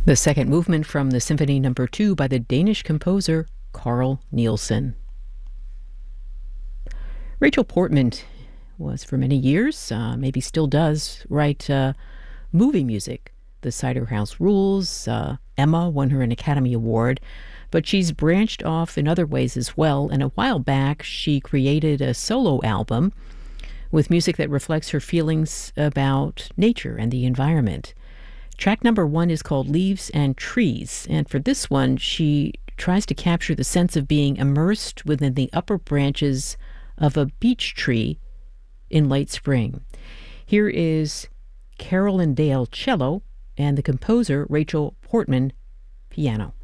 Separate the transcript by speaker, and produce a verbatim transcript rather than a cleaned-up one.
Speaker 1: The second movement from the Symphony Number Two by the Danish composer Carl Nielsen. Rachel Portman was for many years, uh, maybe still does, write uh, movie music. The Cider House Rules, uh, Emma won her an Academy Award, but she's branched off in other ways as well. And a while back, she created a solo album with music that reflects her feelings about nature and the environment. Track number one is called Leaves and Trees, and for this one, she tries to capture the sense of being immersed within the upper branches of a beech tree in late spring. Here is Carolyn Dale cello and the composer Rachel Portman piano.